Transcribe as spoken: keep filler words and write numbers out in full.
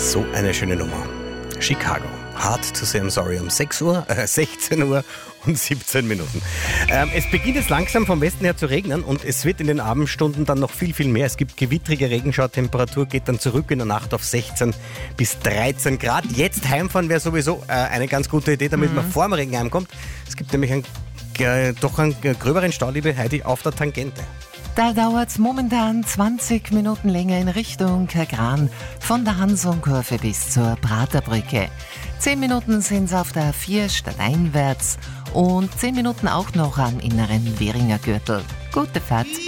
So eine schöne Nummer. Chicago. Hard to say I'm sorry um sechs Uhr, äh, sechzehn Uhr und siebzehn Minuten. Ähm, es beginnt jetzt langsam vom Westen her zu regnen und es wird in den Abendstunden dann noch viel, viel mehr. Es gibt gewittrige Regenschau-Temperatur, geht dann zurück in der Nacht auf sechzehn bis dreizehn Grad. Jetzt heimfahren wäre sowieso äh, eine ganz gute Idee, damit mhm. man vor dem Regen heimkommt. Es gibt nämlich einen, äh, doch einen gröberen Stau, liebe Heidi, auf der Tangente. Da dauert es momentan zwanzig Minuten länger in Richtung Kagran von der Hansonkurve bis zur Praterbrücke. zehn Minuten sind es auf der A vier stadteinwärts und zehn Minuten auch noch am inneren Währinger Gürtel. Gute Fahrt!